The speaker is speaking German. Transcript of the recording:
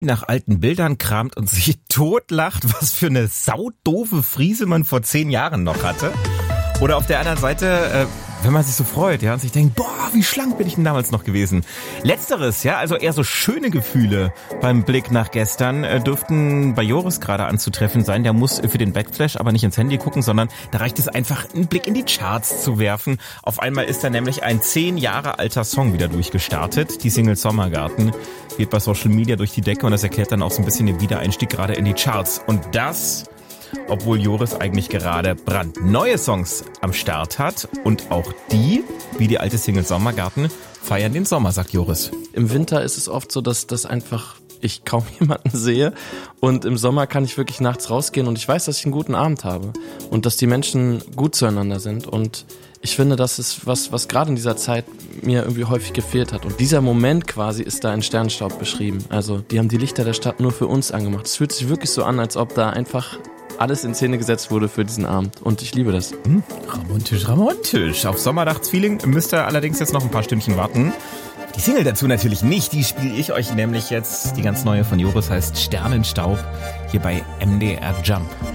nach alten Bildern kramt und sich totlacht, was für eine saudoofe Frise man vor 10 Jahren noch hatte. Oder auf der anderen Seite, wenn man sich so freut, ja, und sich denkt, boah, wie schlank bin ich denn damals noch gewesen. Letzteres, ja, also eher so schöne Gefühle beim Blick nach gestern dürften bei Joris gerade anzutreffen sein. Der muss für den Backflash aber nicht ins Handy gucken, sondern da reicht es einfach, einen Blick in die Charts zu werfen. Auf einmal ist da nämlich ein 10 Jahre alter Song wieder durchgestartet. Die Single Sommergarten geht bei Social Media durch die Decke und das erklärt dann auch so ein bisschen den Wiedereinstieg gerade in die Charts. Und das, obwohl Joris eigentlich gerade brandneue Songs am Start hat und auch die, wie die alte Single Sommergarten, feiern den Sommer, sagt Joris. Im Winter ist es oft so, dass einfach ich kaum jemanden sehe und im Sommer kann ich wirklich nachts rausgehen und ich weiß, dass ich einen guten Abend habe und dass die Menschen gut zueinander sind und ich finde, das ist was gerade in dieser Zeit mir irgendwie häufig gefehlt hat. Und dieser Moment quasi ist da in Sternenstaub beschrieben. Also die haben die Lichter der Stadt nur für uns angemacht. Es fühlt sich wirklich so an, als ob da einfach alles in Szene gesetzt wurde für diesen Abend. Und ich liebe das. Romantisch. Auf Sommernachtsfeeling müsst ihr allerdings jetzt noch ein paar Stündchen warten. Die Single dazu natürlich nicht. Die spiele ich euch nämlich jetzt. Die ganz neue von Joris heißt Sternenstaub. Hier bei MDR Jump.